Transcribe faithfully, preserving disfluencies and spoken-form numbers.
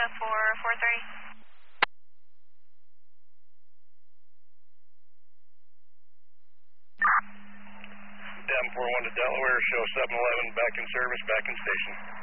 for four thirty. Dem four one to Delaware, show seven eleven back in service, back in station.